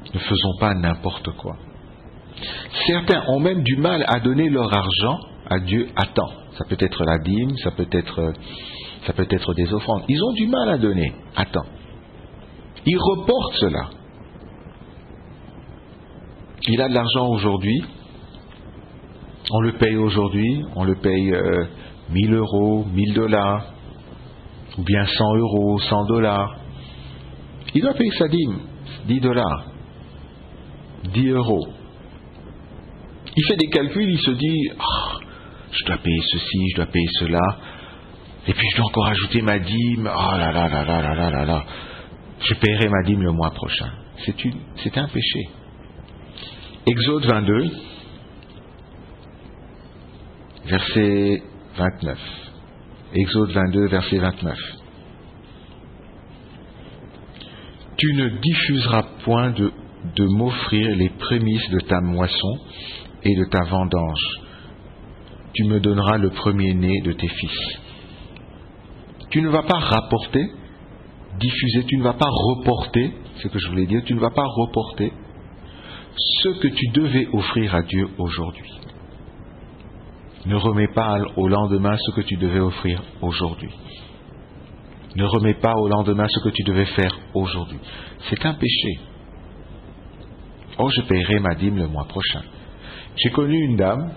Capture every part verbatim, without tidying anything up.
Ne faisons pas n'importe quoi. Certains ont même du mal à donner leur argent à Dieu à temps. Ça peut être la dîme, ça peut être, ça peut être des offrandes. Ils ont du mal à donner à temps. Ils reportent cela. Il a de l'argent aujourd'hui, on le paye aujourd'hui, on le paye euh, mille euros, mille dollars, ou bien cent euros, cent dollars. Il doit payer sa dîme, dix dollars, dix euros. Il fait des calculs, il se dit, oh, je dois payer ceci, je dois payer cela, et puis je dois encore ajouter ma dîme, oh là là là là là là là là, je paierai ma dîme le mois prochain. C'est, une, c'est un péché. Exode vingt-deux, verset vingt-neuf. Exode vingt-deux, verset vingt-neuf. Tu ne diffuseras point de, de m'offrir les prémices de ta moisson et de ta vendange. Tu me donneras le premier-né de tes fils. Tu ne vas pas rapporter, diffuser, tu ne vas pas reporter, c'est ce que je voulais dire, tu ne vas pas reporter ce que tu devais offrir à Dieu aujourd'hui. Ne remets pas au lendemain ce que tu devais offrir aujourd'hui. Ne remets pas au lendemain ce que tu devais faire aujourd'hui. C'est un péché. Oh, je paierai ma dîme le mois prochain. J'ai connu une dame,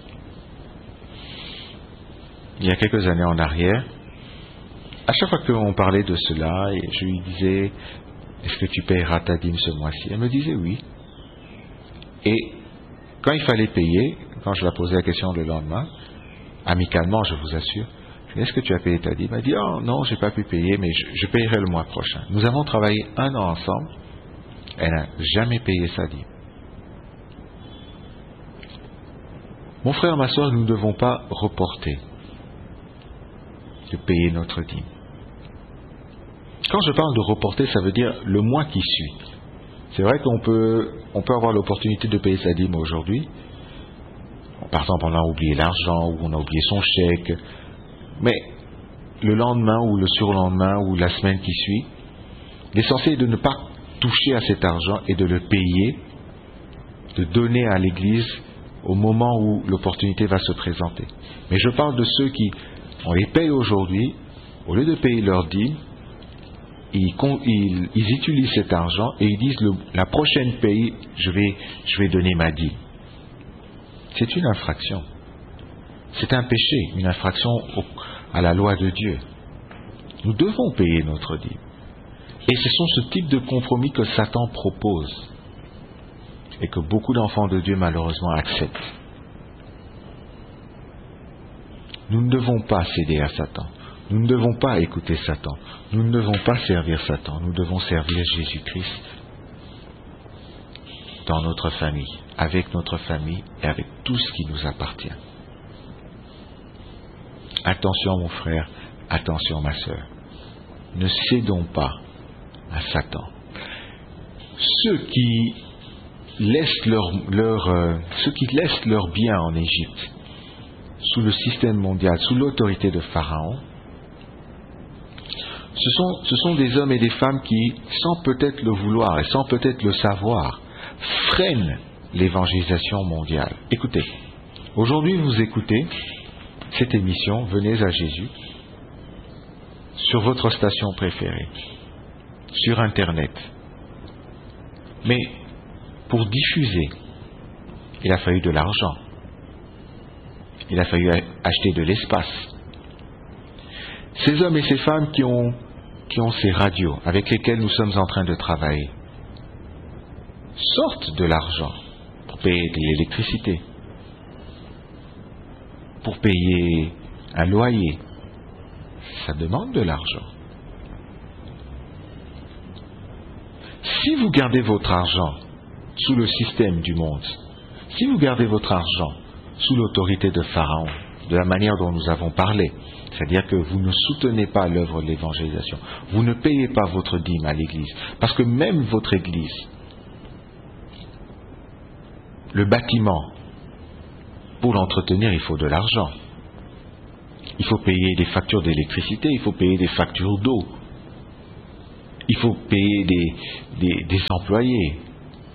il y a quelques années en arrière. À chaque fois qu'on parlait de cela, et je lui disais, est-ce que tu paieras ta dîme ce mois-ci? Elle me disait oui. Et quand il fallait payer, quand je la posais la question le lendemain, amicalement, je vous assure, je lui ai dit, est-ce que tu as payé ta dîme? Elle m'a dit, oh non, j'ai pas pu payer, mais je, je paierai le mois prochain. Nous avons travaillé un an ensemble, elle n'a jamais payé sa dîme. Mon frère, ma soeur, nous ne devons pas reporter de payer notre dîme. Quand je parle de reporter, ça veut dire le mois qui suit. C'est vrai qu'on peut, on peut avoir l'opportunité de payer sa dîme aujourd'hui. Par exemple, on a oublié l'argent ou on a oublié son chèque. Mais le lendemain ou le surlendemain ou la semaine qui suit, l'essentiel est de ne pas toucher à cet argent et de le payer, de donner à l'Église au moment où l'opportunité va se présenter. Mais je parle de ceux qui, on les paye aujourd'hui, au lieu de payer leur dîme, ils, ils, ils utilisent cet argent et ils disent le, la prochaine paye, je vais, je vais donner ma dîme. C'est une infraction. C'est un péché, une infraction au, à la loi de Dieu. Nous devons payer notre dîme. Et ce sont ce type de compromis que Satan propose et que beaucoup d'enfants de Dieu malheureusement acceptent. Nous ne devons pas céder à Satan. Nous ne devons pas écouter Satan. Nous ne devons pas servir Satan. Nous devons servir Jésus-Christ dans notre famille, avec notre famille et avec tout ce qui nous appartient. Attention mon frère, attention ma sœur. Ne cédons pas à Satan. Ceux qui laissent leur, leur, euh, ceux qui laissent leur bien en Égypte, sous le système mondial, sous l'autorité de Pharaon, ce sont, ce sont des hommes et des femmes qui, sans peut-être le vouloir et sans peut-être le savoir, freinent l'évangélisation mondiale. Écoutez, aujourd'hui vous écoutez cette émission, Venez à Jésus, sur votre station préférée, sur Internet. Mais pour diffuser, il a fallu de l'argent. Il a fallu acheter de l'espace. Ces hommes et ces femmes qui ont, qui ont ces radios avec lesquelles nous sommes en train de travailler sortent de l'argent pour payer de l'électricité, pour payer un loyer. Ça demande de l'argent. Si vous gardez votre argent sous le système du monde, si vous gardez votre argent sous l'autorité de Pharaon, de la manière dont nous avons parlé, c'est-à-dire que vous ne soutenez pas l'œuvre de l'évangélisation, vous ne payez pas votre dîme à l'Église, parce que même votre Église, le bâtiment, pour l'entretenir, il faut de l'argent. Il faut payer des factures d'électricité, il faut payer des factures d'eau, il faut payer des, des, des employés,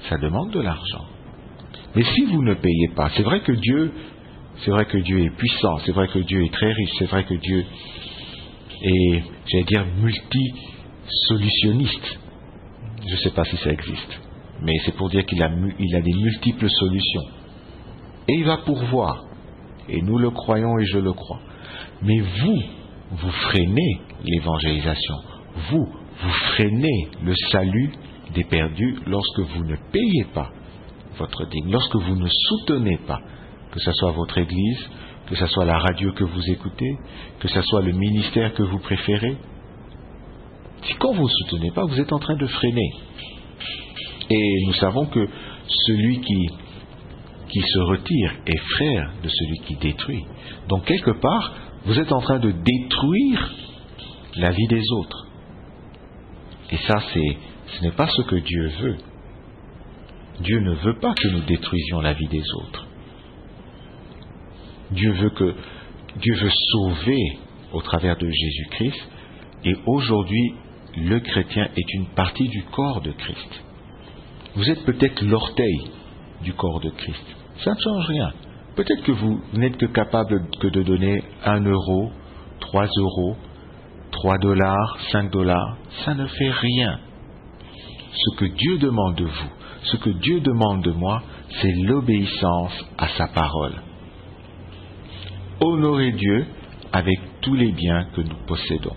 ça demande de l'argent. Mais si vous ne payez pas, c'est vrai que Dieu, c'est vrai que Dieu est puissant, c'est vrai que Dieu est très riche, c'est vrai que Dieu est, j'allais dire, multi-solutionniste. Je ne sais pas si ça existe, mais c'est pour dire qu'il a, il a des multiples solutions. Et il va pourvoir. Et nous le croyons et je le crois. Mais vous, vous freinez l'évangélisation. Vous, vous freinez le salut des perdus lorsque vous ne payez pas votre dîme, lorsque vous ne soutenez pas, que ce soit votre église, que ce soit la radio que vous écoutez, que ce soit le ministère que vous préférez. Si quand vous ne soutenez pas, vous êtes en train de freiner. Et nous savons que celui qui, qui se retire est frère de celui qui détruit. Donc quelque part, vous êtes en train de détruire la vie des autres. Et ça, c'est, ce n'est pas ce que Dieu veut. Dieu ne veut pas que nous détruisions la vie des autres. Dieu veut que Dieu veut sauver au travers de Jésus-Christ, et aujourd'hui, le chrétien est une partie du corps de Christ. Vous êtes peut-être l'orteil du corps de Christ. Ça ne change rien. Peut-être que vous n'êtes que capable que de donner un euro, trois euros, trois dollars, cinq dollars. Ça ne fait rien. Ce que Dieu demande de vous, ce que Dieu demande de moi, c'est l'obéissance à sa parole. Honorer Dieu avec tous les biens que nous possédons.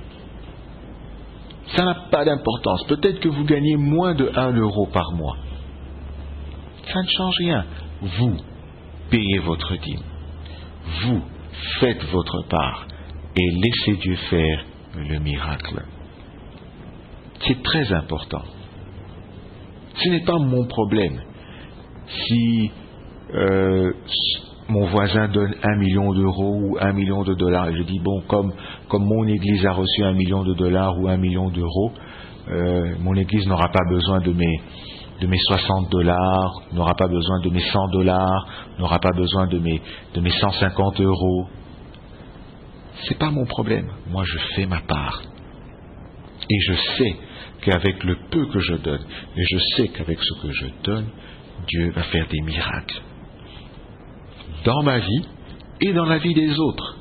Ça n'a pas d'importance. Peut-être que vous gagnez moins de un euro par mois. Ça ne change rien. Vous payez votre dîme. Vous faites votre part et laissez Dieu faire le miracle. C'est très important. Ce n'est pas mon problème. Si euh, mon voisin donne un million d'euros ou un million de dollars, et je dis, bon, comme, comme mon église a reçu un million de dollars ou un million d'euros, euh, mon église n'aura pas besoin de mes, de mes soixante dollars, n'aura pas besoin de mes cent dollars, n'aura pas besoin de mes, de mes cent cinquante euros. C'est pas mon problème. Moi, je fais ma part. Et je sais qu'avec le peu que je donne, et je sais qu'avec ce que je donne, Dieu va faire des miracles. Dans ma vie et dans la vie des autres.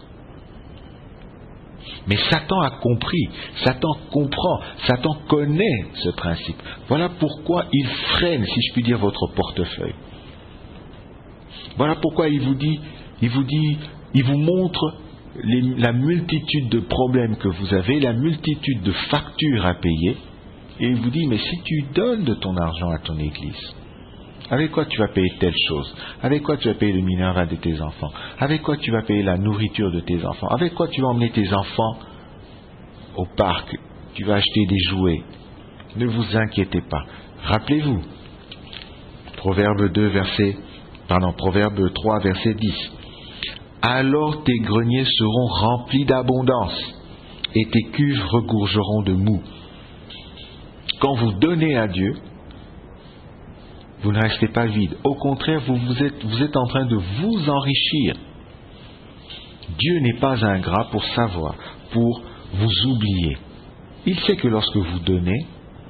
Mais Satan a compris, Satan comprend, Satan connaît ce principe. Voilà pourquoi il freine, si je puis dire, votre portefeuille. Voilà pourquoi il vous dit, il vous dit, il vous montre les, la multitude de problèmes que vous avez, la multitude de factures à payer, et il vous dit, mais si tu donnes de ton argent à ton église, avec quoi tu vas payer telle chose? Avec quoi tu vas payer le minerval de tes enfants? Avec quoi tu vas payer la nourriture de tes enfants? Avec quoi tu vas emmener tes enfants au parc? Tu vas acheter des jouets? Ne vous inquiétez pas. Rappelez-vous, Proverbe deux, verset, pardon, Proverbe trois, verset dix. Alors tes greniers seront remplis d'abondance et tes cuves regorgeront de mou. Quand vous donnez à Dieu, vous ne restez pas vide. Au contraire, vous, vous, êtes, vous êtes en train de vous enrichir. Dieu n'est pas ingrat pour savoir, pour vous oublier. Il sait que lorsque vous donnez,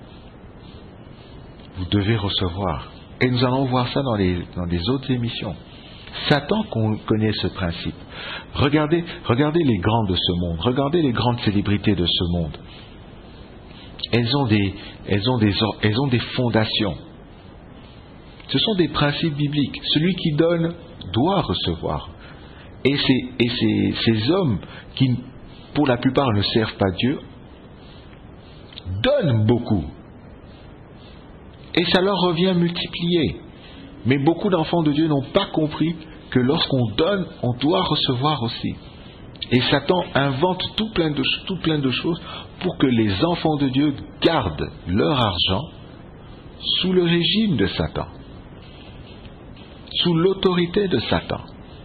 vous devez recevoir. Et nous allons voir ça dans les, dans les autres émissions. Satan connaît ce principe. Regardez, regardez les grands de ce monde. Regardez les grandes célébrités de ce monde. Elles ont des, elles ont des, elles ont des fondations. Ce sont des principes bibliques. Celui qui donne doit recevoir. Et, ces, et ces, ces hommes qui, pour la plupart, ne servent pas Dieu, donnent beaucoup. Et ça leur revient multiplié. Mais beaucoup d'enfants de Dieu n'ont pas compris que lorsqu'on donne, on doit recevoir aussi. Et Satan invente tout plein de, tout plein de choses pour que les enfants de Dieu gardent leur argent sous le régime de Satan, sous l'autorité de Satan.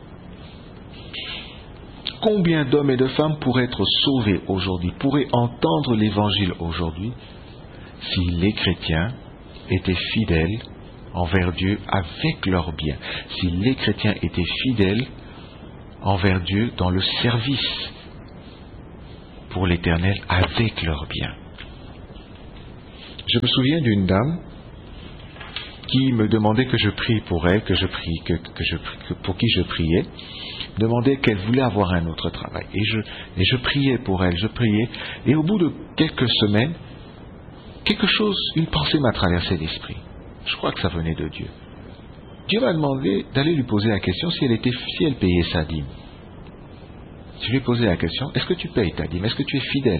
Combien d'hommes et de femmes pourraient être sauvés aujourd'hui, pourraient entendre l'évangile aujourd'hui, si les chrétiens étaient fidèles envers Dieu avec leurs biens, si les chrétiens étaient fidèles envers Dieu dans le service pour l'Éternel avec leurs biens. Je me souviens d'une dame qui me demandait que je prie pour elle, que je prie, que, que je, que pour qui je priais, me demandait qu'elle voulait avoir un autre travail. Et je, et je priais pour elle, je priais. Et au bout de quelques semaines, quelque chose, une pensée m'a traversé l'esprit. Je crois que ça venait de Dieu. Dieu m'a demandé d'aller lui poser la question si elle, était, si elle payait sa dîme. Je lui ai posé la question, est-ce que tu payes ta dîme? Est-ce que tu es fidèle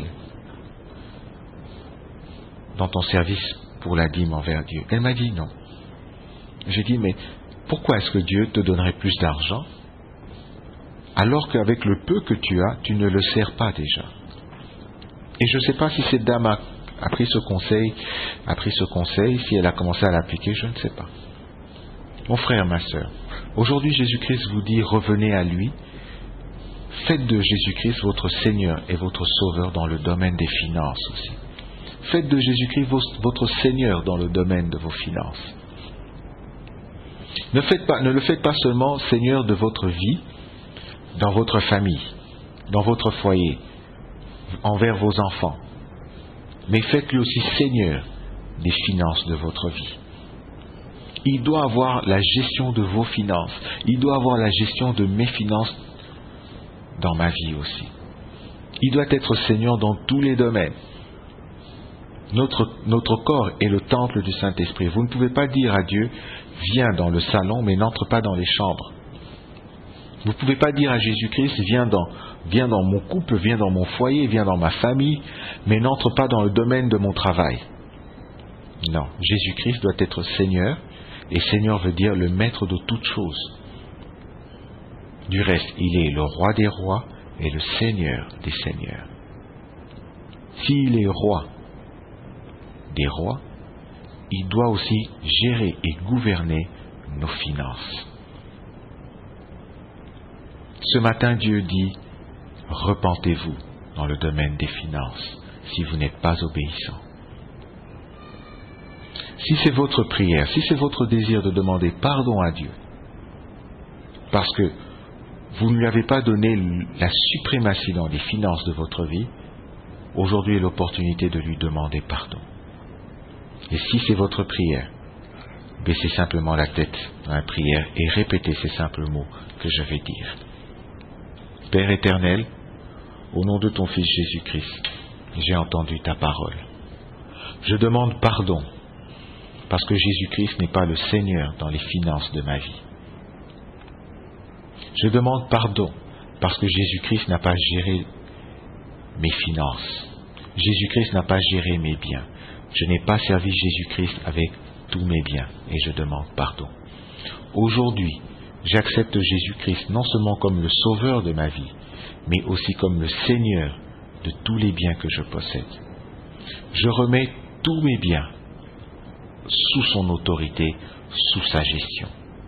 dans ton service pour la dîme envers Dieu? Elle m'a dit non. J'ai dit, mais pourquoi est-ce que Dieu te donnerait plus d'argent alors qu'avec le peu que tu as, tu ne le sers pas déjà? Et je ne sais pas si cette dame a, a pris ce conseil, a pris ce conseil, si elle a commencé à l'appliquer, je ne sais pas. Mon frère, ma sœur, aujourd'hui Jésus-Christ vous dit, revenez à lui. Faites de Jésus-Christ votre Seigneur et votre Sauveur dans le domaine des finances aussi. Faites de Jésus-Christ votre Seigneur dans le domaine de vos finances. Ne, faites pas, ne le faites pas seulement Seigneur de votre vie, dans votre famille, dans votre foyer, envers vos enfants, mais faites-le aussi Seigneur des finances de votre vie. Il doit avoir la gestion de vos finances. Il doit avoir la gestion de mes finances dans ma vie aussi. Il doit être Seigneur dans tous les domaines. Notre, notre corps est le temple du Saint-Esprit. Vous ne pouvez pas dire à Dieu, viens dans le salon, mais n'entre pas dans les chambres. Vous ne pouvez pas dire à Jésus-Christ, viens dans, viens dans mon couple, viens dans mon foyer, viens dans ma famille, mais n'entre pas dans le domaine de mon travail. Non, Jésus-Christ doit être Seigneur, et Seigneur veut dire le maître de toutes choses. Du reste, il est le roi des rois et le Seigneur des seigneurs. S'il est roi des rois, il doit aussi gérer et gouverner nos finances. Ce matin, Dieu dit, repentez-vous dans le domaine des finances si vous n'êtes pas obéissant. Si c'est votre prière, si c'est votre désir de demander pardon à Dieu, parce que vous ne lui avez pas donné la suprématie dans les finances de votre vie, aujourd'hui est l'opportunité de lui demander pardon. Et si c'est votre prière, baissez simplement la tête dans la prière et répétez ces simples mots que je vais dire. Père éternel, au nom de ton Fils Jésus-Christ, j'ai entendu ta parole. Je demande pardon parce que Jésus-Christ n'est pas le Seigneur dans les finances de ma vie. Je demande pardon parce que Jésus-Christ n'a pas géré mes finances. Jésus-Christ n'a pas géré mes biens. Je n'ai pas servi Jésus-Christ avec tous mes biens et je demande pardon. Aujourd'hui, j'accepte Jésus-Christ non seulement comme le sauveur de ma vie, mais aussi comme le Seigneur de tous les biens que je possède. Je remets tous mes biens sous son autorité, sous sa gestion.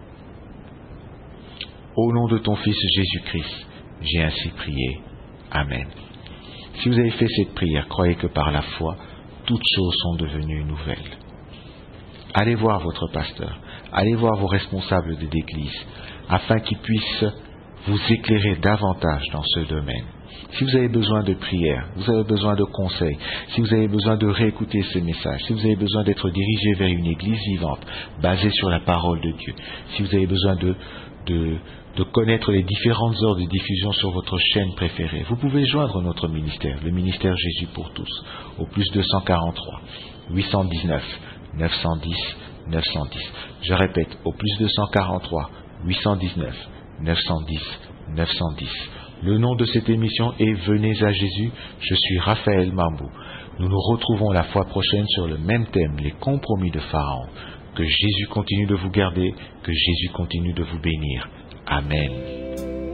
Au nom de ton Fils Jésus-Christ, j'ai ainsi prié. Amen. Si vous avez fait cette prière, croyez que par la foi, toutes choses sont devenues nouvelles. Allez voir votre pasteur, allez voir vos responsables de l'Église, afin qu'ils puissent vous éclairer davantage dans ce domaine. Si vous avez besoin de prière, vous avez besoin de conseils, si vous avez besoin de réécouter ces messages, si vous avez besoin d'être dirigé vers une Église vivante, basée sur la parole de Dieu, si vous avez besoin de, de, de connaître les différentes heures de diffusion sur votre chaîne préférée, vous pouvez joindre notre ministère, le ministère Jésus pour tous, au plus deux cent quarante-trois, huit cent dix-neuf, neuf cent dix, neuf cent dix. Je répète, au plus deux cent quarante-trois, huit cent dix-neuf, neuf cent dix, neuf cent dix. Le nom de cette émission est Venez à Jésus. Je suis Raphaël Mambou. Nous nous retrouvons la fois prochaine sur le même thème, les compromis de Pharaon. Que Jésus continue de vous garder, que Jésus continue de vous bénir. Amen.